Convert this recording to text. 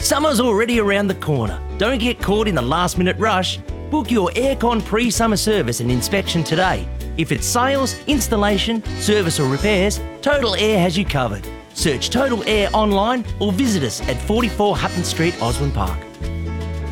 Summer's already around the corner. Don't get caught in the last-minute rush. Book your aircon pre-summer service and inspection today. If it's sales, installation, service or repairs, Total Air has you covered. Search Total Air online or visit us at 44 Hutton Street, Osborne Park.